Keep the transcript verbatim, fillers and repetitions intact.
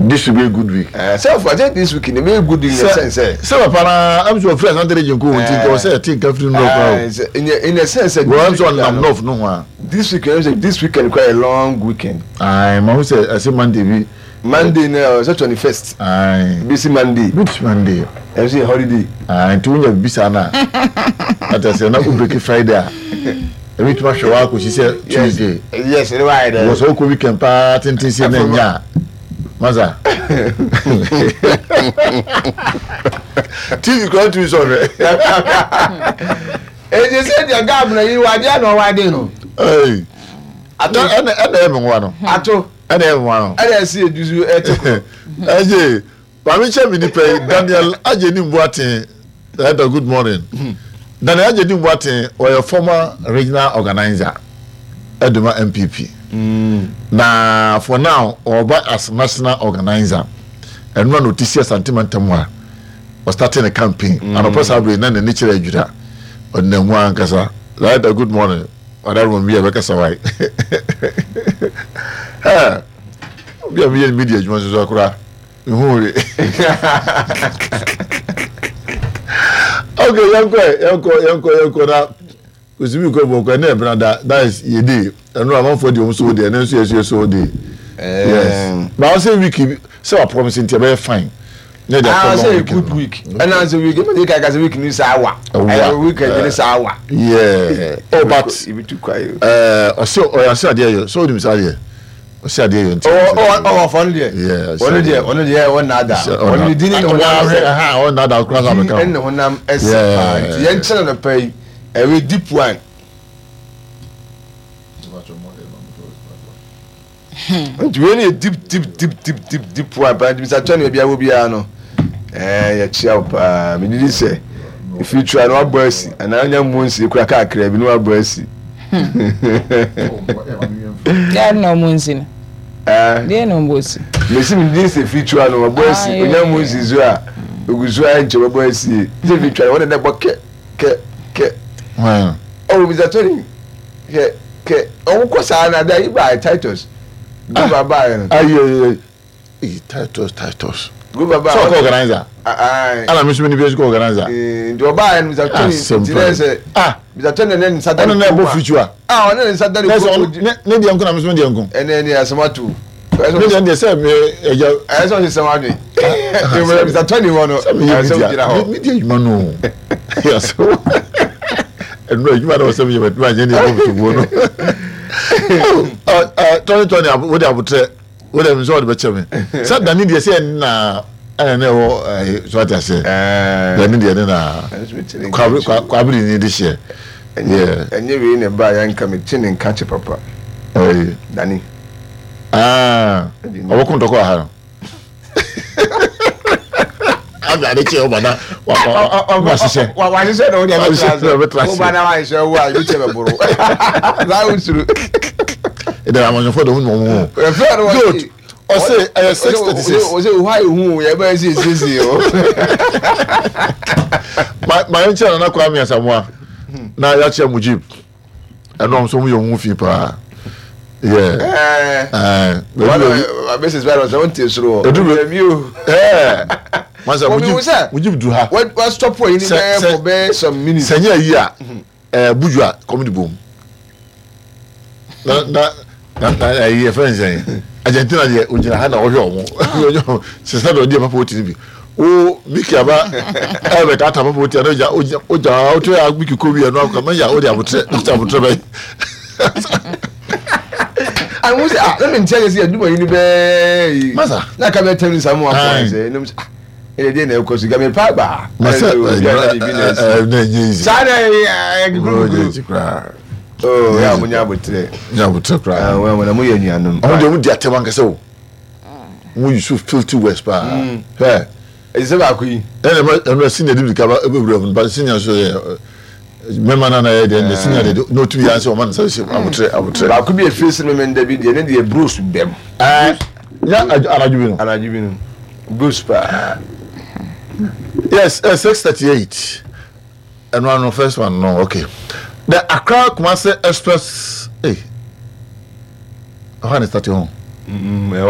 this will be a good week. Uh, so for just this week, it may be good in the sense. So, I'm sure friends under the Junko will say, I think I've in a sense, I'm not no one. This weekend, this weekend, quite a long weekend. I'm also I say Monday. Monday now, so twenty-first. Aye. Busy Monday. Which Monday? I say holiday. Aye, to you busy na. That is na break Friday. Every to show up she said Tuesday. Yes, why there. Was all weekend party tin say na nya. Maza. T V go to sorry. Eh, you said your governor you are there no why dey no. Hey. Ato and and em nwa no. Ato and em nwa no. And I see you etiko. Aje. Permission me pay Daniel Ajeni Mbuatin. Good morning. Daniel Ajeni Mbuatin or your former regional organizer Eduma M P P. Mm. Na for now or back as national organizer and one notice sentiment was starting a campaign mm. and a person will not nature juda on the one casa. Right, a good morning. Or that won't be a better way. Ah, we are media, you want to cry. Okay, young boy, young boy, young boy, young boy. Because we go work and brother, that is ye day. And no amount for the home so day, and then so yes, so day. Yes. But I say we keep so I promise to be fine. I say a good week. And I say we give me the guys a week in this hour. A week in this hour. Yeah. Oh, but if you too quiet. Uh, or so, or I said, yeah, so him say. I said, yeah. Oh, oh, oh, fun day. Yeah. One day, one day, one nada. One day, didn't know how one nada across our account. And when I'm S. Yeah. The answer on the pay. A very deep one. Really a deep, deep, deep, deep, deep, deep one. But Mister Tony, maybe I will be ano. Eh, ya chop. Ah, me did say if you try no bossy, and I am once you crack a crab, no bossy. Yeah, no munsin. Ah, there no bossy. Me see me this a feature no bossy. Onya munsi zua. Oguzua enche bossy. This feature one na boke ke ke. Wow. Oh, Mister Tony. Ke ke. Oh, ko sa na da iba Titus. Go baba. Ah, yeah, yeah. Titus, Titus. Go baba. So organizer. Ah, ah. Ala miss many people organizer. Eh, do baba and Mister Tony. Ah, Mister Tony then Saturday. Ono na ebo feature. Ah, ono na Saturday. Ne dia nko na miss many nko. Eh, ne dia samatu. Ne dia dey say me eja. Eh, so say samatu. Mister Tony wono. Eh, so gira ho. Me dia you know. Yes. And no, you might also be but man, you need to go no. Uh, uh, Tony Tony, what have to what have you better me? So that need you say na I know so what I say. Eh, that need you na. Kwabri kwabri ni this year. Yeah. And you in a buy and come chin and catch papa. Oh, Danny. Ah, I walk on to go ha. I'm not a chill, but what she said. What she said, oh, yeah, oh, but now I show why you tell a burro. That was true. I'm on the phone. Good. Or say, I say, why who ever is easy. My my own channel, not call me as someone. Now that's your Mujib. I know some of your movie, pa. Yeah. Uh, Missus Barros, I want to show you. Yeah. Masa would you do her? What was stop for you for bear some minutes? Sanya year, eh, bourgeois, comedy boom. Na na na year friends saying Argentina ye ujina hana ojo sister do dia papa T V. O Miki aba e be tata papa T oja oja oto ya Miki ko wi anu akama ya o dia botre botre be. I was ah let me tell you say do you be Masa na ka be tell me some more say no e dey na ko siga me pa ba Masa na nyizi sana e guru oh ya munya botre nya botre kra ah we we na mu yenu anu o de mu dia te wan kase o mu yusu filthy west pa he e se ba ku yi e na na senior di ka ba e be wura ba senior so mema na na ye de senior de no two years o man say abotre abotre ba ku bi e face no men da bi de ne de bruce bem ah ya anajubi no anajubi no bruce pa yes uh, six thirty-eight and one of first one no okay the Accra Kumasi Express hey how is that home mm